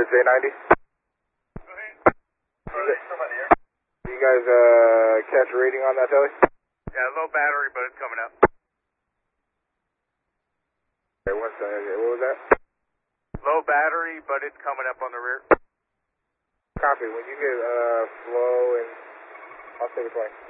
J90. Do you guys catch a reading on that telly? Yeah, low battery, but it's coming up. Okay, what was that? Low battery, but it's coming up on the rear. Copy. When you get flow and I'll take a plane.